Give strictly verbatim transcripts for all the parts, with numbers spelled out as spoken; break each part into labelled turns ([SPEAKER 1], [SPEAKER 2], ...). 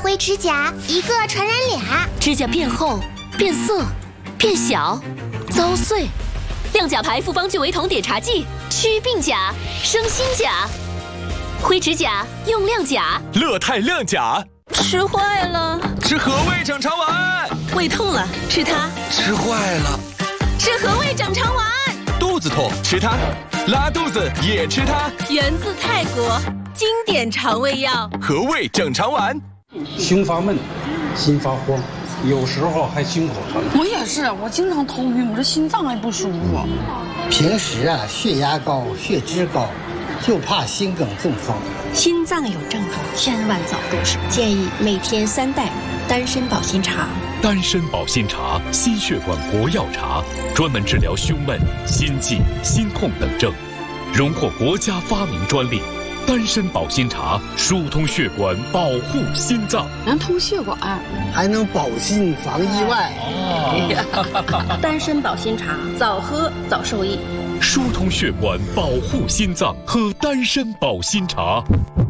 [SPEAKER 1] 灰指甲，一个传染俩。
[SPEAKER 2] 指甲变厚、变色、变小、遭碎。亮甲牌复方聚维酮碘茶剂，祛病甲，生新甲。灰指甲用亮甲，
[SPEAKER 3] 乐泰亮甲。
[SPEAKER 2] 吃坏了，
[SPEAKER 3] 吃和味整肠丸。
[SPEAKER 2] 胃痛了，吃它。
[SPEAKER 3] 吃坏了，
[SPEAKER 2] 吃和味整肠丸。
[SPEAKER 3] 肚子痛，吃它。拉肚子也吃它。
[SPEAKER 2] 源自泰国，经典肠胃药。
[SPEAKER 3] 和味整肠丸。
[SPEAKER 4] 胸发闷，心发慌，有时候还心口疼。
[SPEAKER 5] 我也是，我经常头晕，我这心脏还不舒服。
[SPEAKER 6] 平时啊，血压高，血脂高，就怕心梗中风。
[SPEAKER 7] 心脏有症状，千万早重视。建议每天三袋丹参保心茶。
[SPEAKER 8] 丹参保心茶，心血管国药茶，专门治疗胸闷、心悸、心痛等症，荣获国家发明专利。丹参保心茶疏通血管，保护心脏，
[SPEAKER 5] 能通血管，
[SPEAKER 6] 还能保心防意外。
[SPEAKER 7] 哦、丹参保心茶，早喝早受益。
[SPEAKER 8] 疏通血管，保护心脏，喝丹参保心茶。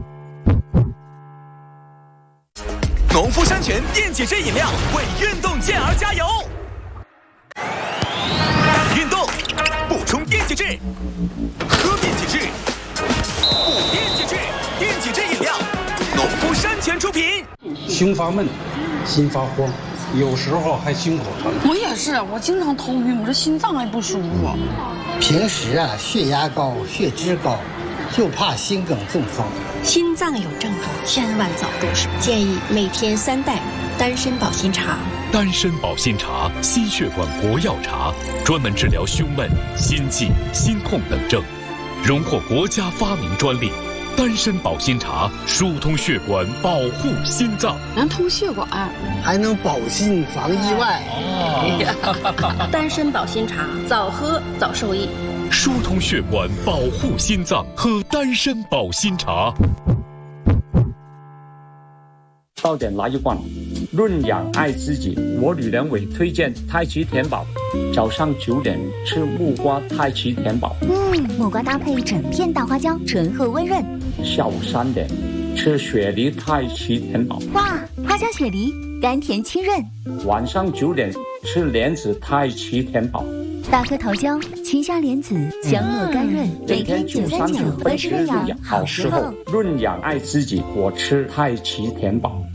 [SPEAKER 3] 农夫山泉电解质饮料为运动健儿加油！运动补充电解质，喝电解质，补电解质，电解质饮料，农夫山泉出品。
[SPEAKER 4] 胸发闷，心发慌，有时候还心口疼。
[SPEAKER 5] 我也是，我经常头晕，我这心脏还不舒服。
[SPEAKER 6] 平时啊，血压高，血脂高，就怕心梗中风。
[SPEAKER 7] 心脏有症状，千万早重视。建议每天三袋丹参保心茶。
[SPEAKER 8] 丹参保心茶，心血管国药茶，专门治疗胸闷、心悸、心痛等症，荣获国家发明专利。丹参保心茶疏通血管，保护心脏，
[SPEAKER 5] 能通血管，
[SPEAKER 6] 还能保心防意外。
[SPEAKER 7] 哦、丹参保心茶，早喝早受益。
[SPEAKER 8] 疏通血管，保护心脏，喝丹参保心茶。
[SPEAKER 9] 到点来一罐，润养爱自己。我吕良伟推荐太极田宝，早上九点吃木瓜太极田宝。
[SPEAKER 10] 嗯，木瓜搭配整片大花椒，醇厚温润。
[SPEAKER 9] 下午三点吃雪梨太极田宝。
[SPEAKER 10] 哇，花香雪梨，甘甜清润。
[SPEAKER 9] 晚上九点吃莲子太极田宝。
[SPEAKER 10] 大颗桃胶，清香莲子，香糯甘润。
[SPEAKER 9] 每天九三九，维持润养，好时候润养爱自己，我吃太极田宝。